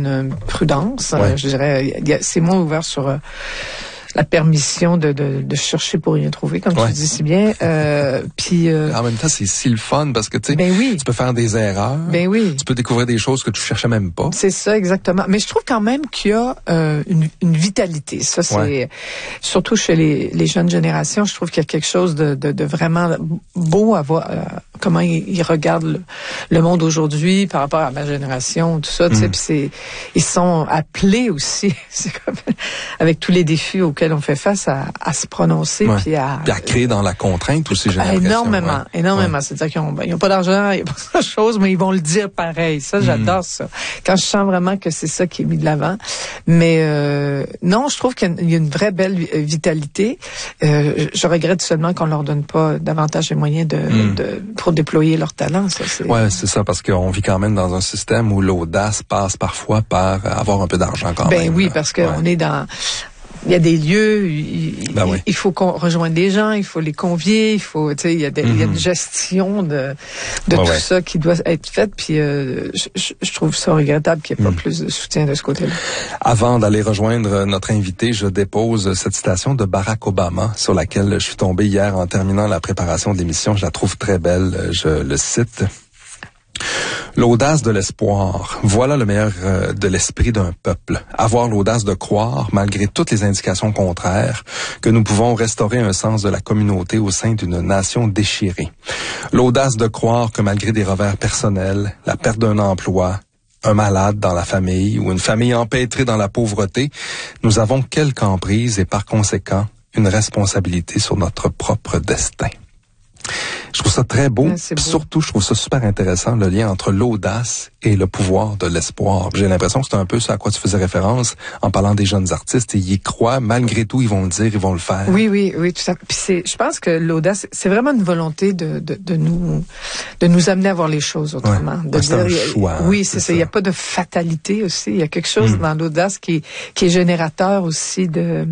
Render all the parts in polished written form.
une prudence. Ouais. Je dirais, c'est moins ouvert sur la permission de chercher pour rien trouver, comme tu dis si bien. Puis en même temps, c'est si le fun parce que tu sais, oui. tu peux faire des erreurs. Ben oui. Tu peux découvrir des choses que tu cherchais même pas. C'est ça, exactement. Mais je trouve quand même qu'il y a une vitalité. Ça, c'est surtout chez les jeunes générations. Je trouve qu'il y a quelque chose de vraiment beau à voir. Comment ils regardent le monde aujourd'hui par rapport à ma génération, tout ça. Tu sais, puis ils sont appelés aussi. C'est comme avec tous les défis auxquels on fait face à se prononcer puis à créer dans la contrainte aussi, j'ai l'impression. Énormément. C'est-à-dire qu'ils n'ont pas d'argent, il n'y a pas grand-chose, mais ils vont le dire pareil. Ça, j'adore ça. Quand je sens vraiment que c'est ça qui est mis de l'avant. Mais non, je trouve qu'il y a une vraie belle vitalité. Je regrette seulement qu'on leur donne pas davantage les moyens pour déployer leur talent. Ça, c'est ça, parce qu'on vit quand même dans un système où l'audace passe parfois par avoir un peu d'argent quand même. Ben oui, parce qu'on est dans... Il y a des lieux, il faut qu'on rejoigne des gens, il faut les convier, il faut, tu sais, il y a une gestion de tout ça qui doit être faite. Puis je trouve ça regrettable qu'il n'y ait pas plus de soutien de ce côté-là. Avant d'aller rejoindre notre invité, je dépose cette citation de Barack Obama sur laquelle je suis tombé hier en terminant la préparation de l'émission. Je la trouve très belle. Je le cite. L'audace de l'espoir, voilà le meilleur de l'esprit d'un peuple. Avoir l'audace de croire, malgré toutes les indications contraires, que nous pouvons restaurer un sens de la communauté au sein d'une nation déchirée. L'audace de croire que malgré des revers personnels, la perte d'un emploi, un malade dans la famille ou une famille empêtrée dans la pauvreté, nous avons quelque emprise et par conséquent une responsabilité sur notre propre destin. Je trouve ça très beau. Surtout, je trouve ça super intéressant, le lien entre l'audace et le pouvoir de l'espoir. J'ai l'impression que c'est un peu ce à quoi tu faisais référence en parlant des jeunes artistes. Ils y croient, malgré tout, ils vont le dire, ils vont le faire. Oui, tout à fait. Puis je pense que l'audace, c'est vraiment une volonté de nous amener à voir les choses autrement. C'est un choix. Oui, c'est ça. Il n'y a pas de fatalité aussi. Il y a quelque chose dans l'audace qui est générateur aussi de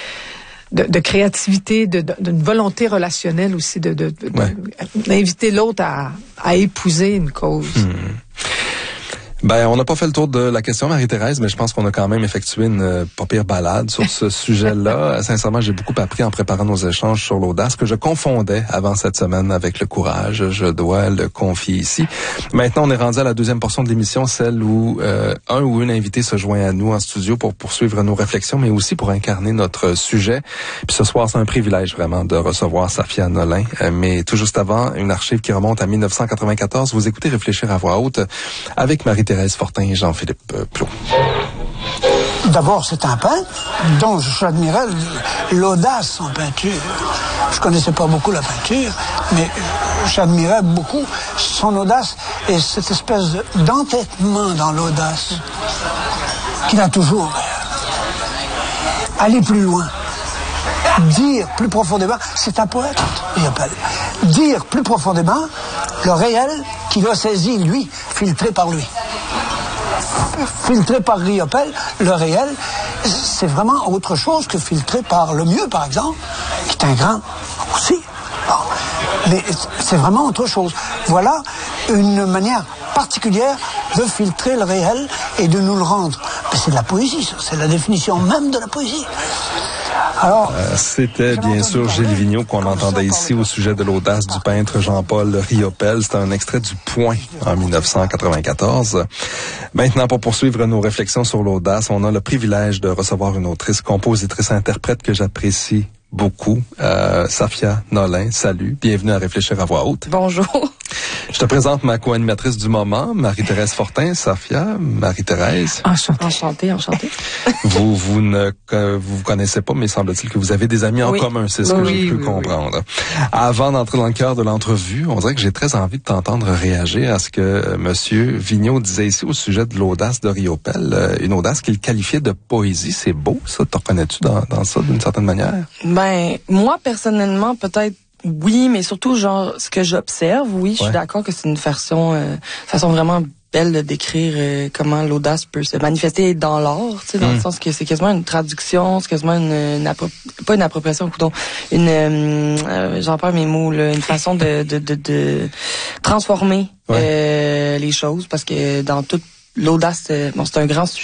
créativité, d'une volonté relationnelle aussi, d'inviter l'autre à épouser une cause. Ben, on n'a pas fait le tour de la question, Marie-Thérèse, mais je pense qu'on a quand même effectué une pas pire balade sur ce sujet-là. Sincèrement, j'ai beaucoup appris en préparant nos échanges sur l'audace que je confondais avant cette semaine avec le courage. Je dois le confier ici. Maintenant, on est rendu à la deuxième portion de l'émission, celle où un ou une invité se joint à nous en studio pour poursuivre nos réflexions, mais aussi pour incarner notre sujet. Puis ce soir, c'est un privilège vraiment de recevoir Safia Nolin. Mais tout juste avant, une archive qui remonte à 1994. Vous écoutez Réfléchir à voix haute avec Marie-Thérèse Fortin et Jean-Philippe Plot. D'abord, c'est un peintre dont j'admirais l'audace en peinture. Je connaissais pas beaucoup la peinture, mais j'admirais beaucoup son audace et cette espèce d'entêtement dans l'audace qu'il a toujours. Aller plus loin, dire plus profondément, c'est un poète, Riopelle. Dire plus profondément le réel qu'il a saisi, lui, filtré par lui. Filtré par Riopelle, le réel, c'est vraiment autre chose que filtré par le mieux, par exemple, qui est un grand aussi. Bon. Mais c'est vraiment autre chose. Voilà une manière particulière de filtrer le réel et de nous le rendre. Mais c'est de la poésie, ça. C'est la définition même de la poésie. Alors, c'était bien sûr Gilles Vigneault qu'on entendait ici au sujet de l'audace du peintre Jean-Paul Riopelle. C'était un extrait du Point en 1994. Maintenant, pour poursuivre nos réflexions sur l'audace, on a le privilège de recevoir une autrice, compositrice, interprète que j'apprécie beaucoup. Safia Nolin, salut. Bienvenue à Réfléchir à voix haute. Bonjour. Je te présente ma co-animatrice du moment, Marie-Thérèse Fortin. Safia, Marie-Thérèse. Enchantée. Vous vous connaissez pas, mais semble-t-il que vous avez des amis en commun, c'est ce que j'ai pu comprendre. Avant d'entrer dans le cœur de l'entrevue, on dirait que j'ai très envie de t'entendre réagir à ce que Monsieur Vigneault disait ici au sujet de l'audace de Riopelle, une audace qu'il qualifiait de poésie. C'est beau, ça. Te reconnais-tu dans ça d'une certaine manière? Ben, moi, personnellement, peut-être oui, mais surtout, genre, ce que j'observe, oui, je suis d'accord que c'est une façon vraiment belle de décrire comment l'audace peut se manifester dans l'art, tu sais, dans le sens que c'est quasiment une traduction, c'est quasiment pas une appropriation, j'en perds mes mots, là, une façon de transformer les choses, parce que dans toute l'audace, c'est un grand sujet.